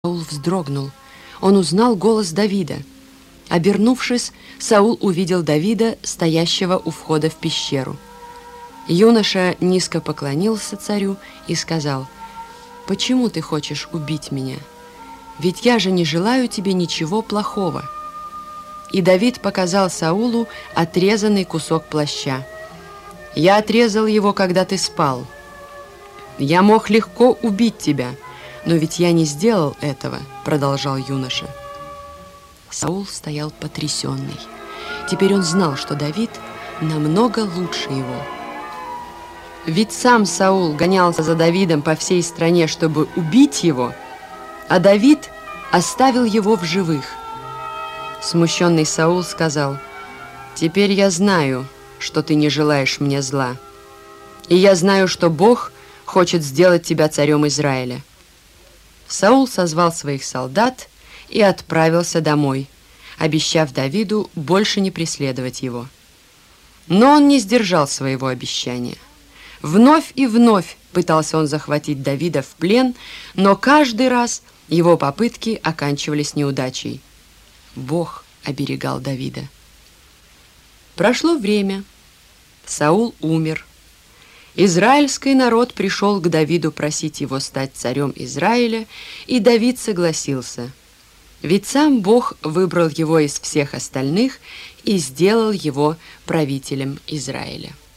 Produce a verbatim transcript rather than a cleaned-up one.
Саул вздрогнул. Он узнал голос Давида. Обернувшись, Саул увидел Давида, стоящего у входа в пещеру. Юноша низко поклонился царю и сказал: «Почему ты хочешь убить меня? Ведь я же не желаю тебе ничего плохого». И Давид показал Саулу отрезанный кусок плаща. «Я отрезал его, когда ты спал. Я мог легко убить тебя, но ведь я не сделал этого», — продолжал юноша. Саул стоял потрясенный. Теперь он знал, что Давид намного лучше его. Ведь сам Саул гонялся за Давидом по всей стране, чтобы убить его, а Давид оставил его в живых. Смущенный Саул сказал: «Теперь я знаю, что ты не желаешь мне зла, и я знаю, что Бог хочет сделать тебя царем Израиля». Саул созвал своих солдат и отправился домой, обещав Давиду больше не преследовать его. Но он не сдержал своего обещания. Вновь и вновь пытался он захватить Давида в плен, но каждый раз его попытки оканчивались неудачей. Бог оберегал Давида. Прошло время. Саул умер. Израильский народ пришел к Давиду просить его стать царем Израиля, и Давид согласился. Ведь сам Бог выбрал его из всех остальных и сделал его правителем Израиля.